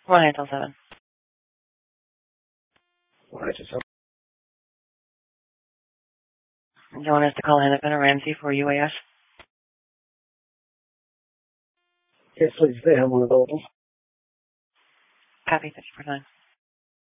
1 until 7. Do you want us to call Hennepin or Ramsey for UAS? Yes, please. They have one available. Copy, 50%.